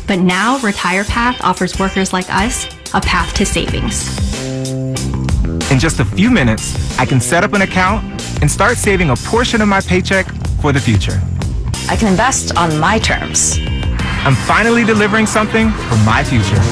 But now RetirePath offers workers like us a path to savings. In just a few minutes, I can set up an account and start saving a portion of my paycheck for the future. I can invest on my terms. I'm finally delivering something for my future.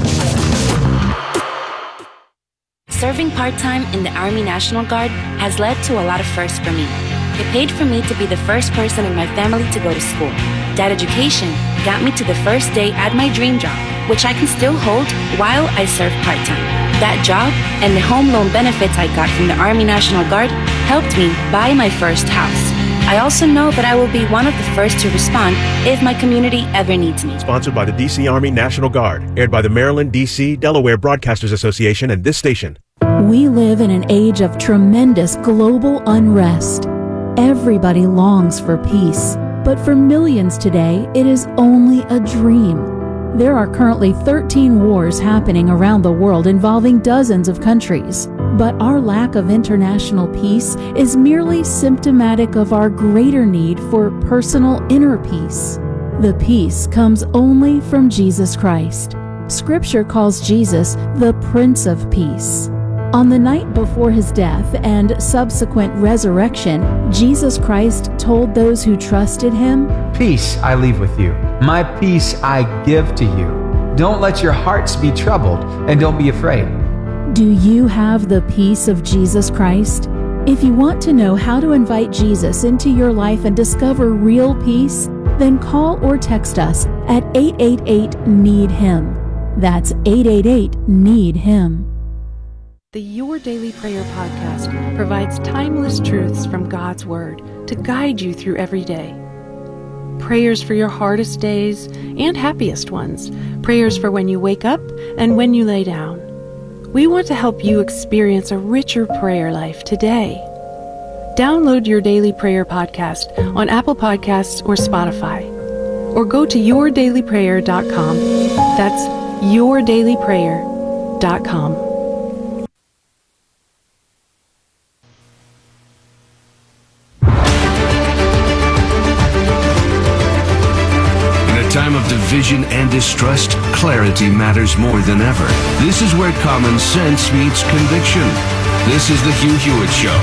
Serving part-time in the Army National Guard has led to a lot of firsts for me. It paid for me to be the first person in my family to go to school. That education got me to the first day at my dream job, which I can still hold while I serve part-time. That job and the home loan benefits I got from the Army National Guard helped me buy my first house. I also know that I will be one of the first to respond if my community ever needs me. Sponsored by the D.C. Army National Guard, aired by the Maryland, D.C., Delaware Broadcasters Association and this station. We live in an age of tremendous global unrest. Everybody longs for peace, but for millions today, it is only a dream. There are currently 13 wars happening around the world involving dozens of countries. But our lack of international peace is merely symptomatic of our greater need for personal inner peace. The peace comes only from Jesus Christ. Scripture calls Jesus the Prince of Peace. On the night before his death and subsequent resurrection, Jesus Christ told those who trusted him, "Peace I leave with you. My peace I give to you. Don't let your hearts be troubled, and don't be afraid." Do you have the peace of Jesus Christ? If you want to know how to invite Jesus into your life and discover real peace, then call or text us at 888-NEED-HIM. That's 888-NEED-HIM. The Your Daily Prayer podcast provides timeless truths from God's Word to guide you through every day. Prayers for your hardest days and happiest ones. Prayers for when you wake up and when you lay down. We want to help you experience a richer prayer life today. Download Your Daily Prayer podcast on Apple Podcasts or Spotify. Or go to yourdailyprayer.com. That's yourdailyprayer.com. Time of division and distrust, clarity matters more than ever. This is where common sense meets conviction. This is the Hugh Hewitt Show.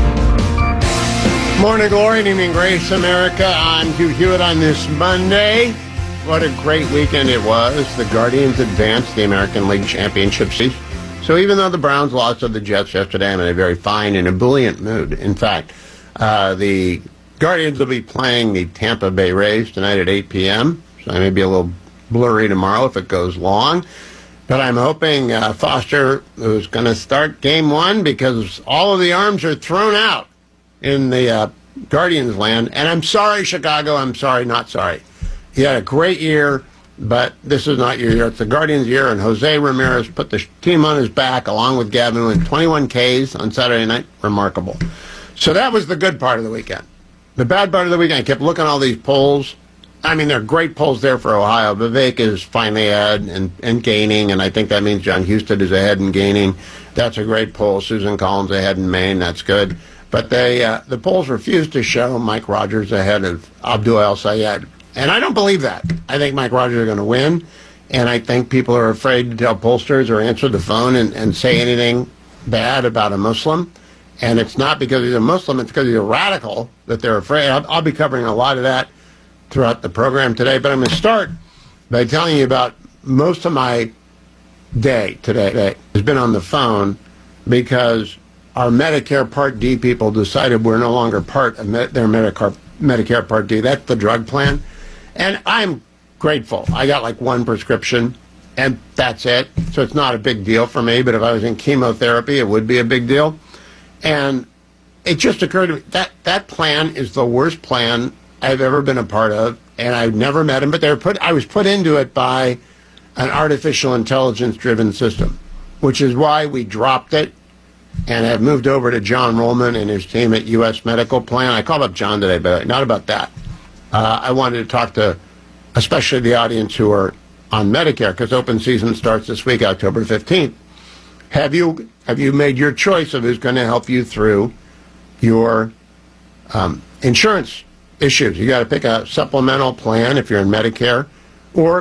Morning glory and evening grace, America. I'm Hugh Hewitt on this Monday. What a great weekend it was. The Guardians advanced the American League Championship Series. So even though the Browns lost to the Jets yesterday, I'm in a very fine and ebullient mood. In fact, the Guardians will be playing the Tampa Bay Rays tonight at 8 p.m., so I may be a little blurry tomorrow if it goes long. But I'm hoping Foster, who's going to start game one, because all of the arms are thrown out in the Guardians land. And I'm sorry, Chicago. I'm sorry, not sorry. You had a great year, but this is not your year. It's the Guardians' year, and Jose Ramirez put the team on his back along with Gavin with 21 Ks on Saturday night. Remarkable. So that was the good part of the weekend. The bad part of the weekend, I kept looking at all these polls. I mean, there are great polls there for Ohio. Vivek is finally ahead and gaining, and I think that means John Husted is ahead and gaining. That's a great poll. Susan Collins ahead in Maine. That's good. But the polls refuse to show Mike Rogers ahead of Abdul El-Sayed. And I don't believe that. I think Mike Rogers is going to win, and I think people are afraid to tell pollsters or answer the phone and say anything bad about a Muslim. And it's not because he's a Muslim, it's because he's a radical that they're afraid. I'll be covering a lot of that throughout the program today, but I'm going to start by telling you about most of my day today has been on the phone because our Medicare Part D people decided we're no longer part of their Medicare Part D. That's the drug plan. And I'm grateful. I got like one prescription, and that's it. So it's not a big deal for me, but if I was in chemotherapy, it would be a big deal. And it just occurred to me that plan is the worst plan I've ever been a part of, and I've never met him, but I was put into it by an artificial intelligence-driven system, which is why we dropped it and have moved over to John Rollman and his team at U.S. Medical Plan. I called up John today, but not about that. I wanted to talk to especially the audience who are on Medicare, because open season starts this week, October 15th. Have you made your choice of who's going to help you through your insurance issues? You got to pick a supplemental plan if you're in Medicare, or